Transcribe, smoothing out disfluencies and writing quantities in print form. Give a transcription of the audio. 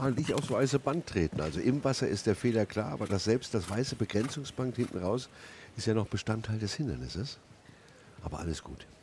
Ja, nicht aufs weiße Band treten. Also im Wasser ist der Fehler klar, aber das weiße Begrenzungsband hinten raus ist ja noch Bestandteil des Hindernisses. Aber alles gut.